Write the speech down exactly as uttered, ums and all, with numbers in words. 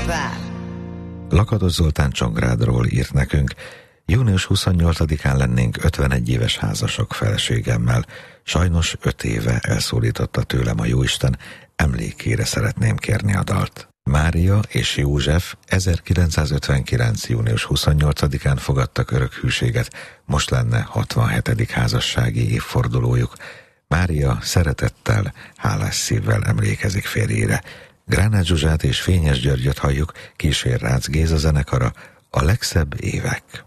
Lakatos Zoltán Csongrádról írt nekünk: június huszonnyolcadikán lennénk ötvenegy éves házasok feleségemmel. Sajnos öt éve elszólította tőlem a jóisten, emlékére szeretném kérni a dalt. Mária és József ezerkilencszázötvenkilenc. június huszonnyolcadikán fogadtak örök hűséget, most lenne hatvanhetedik házassági évfordulójuk. Mária szeretettel, hálás szívvel emlékezik férjére. Gránát Zsuzsát és Fényes Györgyöt halljuk, kísér Rácz Géza zenekara, A legszebb évek.